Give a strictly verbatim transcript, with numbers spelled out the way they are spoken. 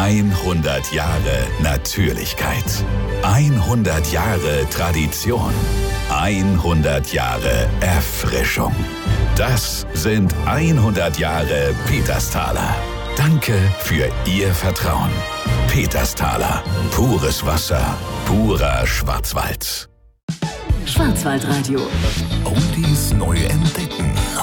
hundert Jahre Natürlichkeit. hundert Jahre Tradition. hundert Jahre Erfrischung. Das sind hundert Jahre Petersthaler. Danke für Ihr Vertrauen. Petersthaler. Pures Wasser. Purer Schwarzwald. Schwarzwaldradio. Oldies neu entdecken.